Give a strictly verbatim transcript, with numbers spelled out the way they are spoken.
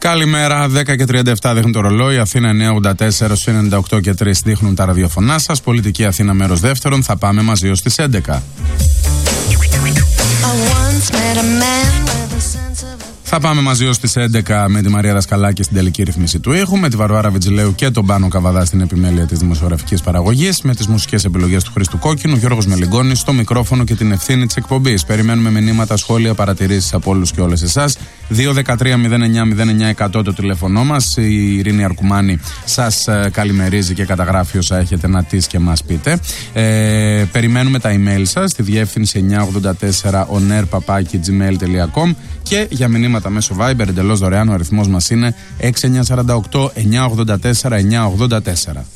Καλημέρα, δέκα και τριάντα επτά δείχνει το ρολόι. Αθήνα εννιά ογδόντα τέσσερα, ενενήντα οκτώ και τρία δείχνουν τα ραδιοφωνά σας. Πολιτική Αθήνα, μέρος δεύτερον. Θα πάμε μαζί ως τις έντεκα. Θα πάμε μαζί ως τις έντεκα με τη Μαρία Δασκαλάκη στην τελική ρυθμίση του ήχου, με τη Βαρβάρα Βιτζιλέου και τον Πάνο Καβαδά στην επιμέλεια της δημοσιογραφικής παραγωγής, με τις μουσικές επιλογές του Χρήστου Κόκκινου, Γιώργος Μελιγκόνης στο μικρόφωνο και την ευθύνη της εκπομπής. Περιμένουμε μηνύματα, σχόλια, παρατηρήσεις από όλους και όλες εσάς. δύο ένα τρία μηδέν εννιά μηδέν εννιά εκατό το τηλέφωνό μας. Η Ειρήνη Αρκουμάνη σας καλημερίζει και καταγράφει όσα έχετε να τις και μας πείτε. Ε, περιμένουμε τα email σας στη διεύθυνση εννιά ογδόντα τέσσερα onair παπάκι gmail τελεία com και για μηνύματα μέσω Viber εντελώς δωρεάν. Ο αριθμός μας είναι έξι εννιά τέσσερα οκτώ εννιά ογδόντα τέσσερα εννιά ογδόντα τέσσερα.